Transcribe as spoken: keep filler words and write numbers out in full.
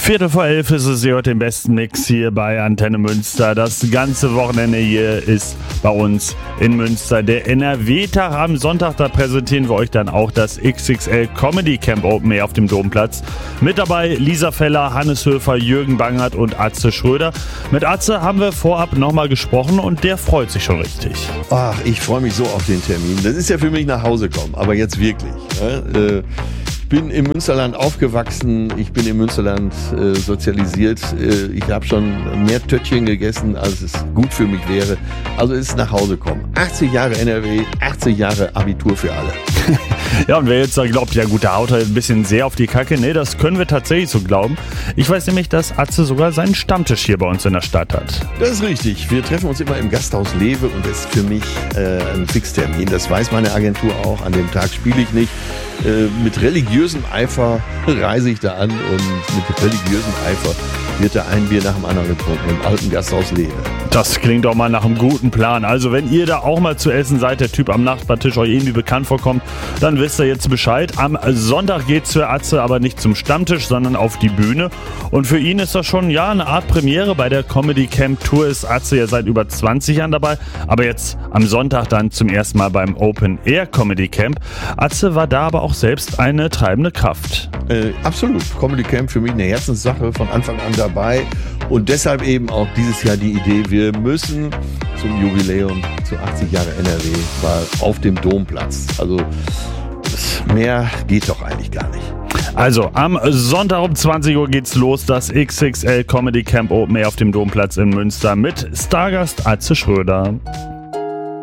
Viertel vor elf ist es, ihr hört den besten Mix hier bei Antenne Münster. Das ganze Wochenende hier ist bei uns in Münster der N R W-Tag. Am Sonntag, da präsentieren wir euch dann auch das X X L Comedy Camp Open Air auf dem Domplatz. Mit dabei Lisa Feller, Hannes Höfer, Jürgen Bangert und Atze Schröder. Mit Atze haben wir vorab nochmal gesprochen und der freut sich schon richtig. Ach, ich freue mich so auf den Termin. Das ist ja für mich nach Hause kommen, aber jetzt wirklich. Ne? Äh, Ich bin im Münsterland aufgewachsen, ich bin im Münsterland äh, sozialisiert. Äh, ich habe schon mehr Töttchen gegessen, als es gut für mich wäre. Also ist es nach Hause kommen. achtzig Jahre N R W, achtzig Jahre Abitur für alle. Ja, und wer jetzt da glaubt, ja gut, der haut halt ein bisschen sehr auf die Kacke. Nee, das können wir tatsächlich so glauben. Ich weiß nämlich, dass Atze sogar seinen Stammtisch hier bei uns in der Stadt hat. Das ist richtig. Wir treffen uns immer im Gasthaus Lewe und das ist für mich äh, ein Fixtermin. Das weiß meine Agentur auch. An dem Tag spiele ich nicht. Äh, mit religiösem Eifer reise ich da an und mit religiösem Eifer wird da ein Bier nach dem anderen getrunken im alten Gasthaus Lewe. Das klingt doch mal nach einem guten Plan. Also wenn ihr da auch mal zu essen seid, der Typ am Nachbartisch euch irgendwie bekannt vorkommt, dann wisst ihr jetzt Bescheid. Am Sonntag geht's für Atze aber nicht zum Stammtisch, sondern auf die Bühne. Und für ihn ist das schon ja eine Art Premiere. Bei der Comedy Camp Tour ist Atze ja seit über zwanzig Jahren dabei. Aber jetzt am Sonntag dann zum ersten Mal beim Open Air Comedy Camp. Atze war da aber auch selbst eine treibende Kraft. Äh, absolut. Comedy Camp für mich eine Herzenssache, von Anfang an dabei. Und deshalb eben auch dieses Jahr die Idee, wir müssen zum Jubiläum zu achtzig Jahre N R W mal auf dem Domplatz. Also mehr geht doch eigentlich gar nicht. Also am Sonntag um zwanzig Uhr geht's los, das X X L Comedy Camp Open Air auf dem Domplatz in Münster mit Stargast Atze Schröder.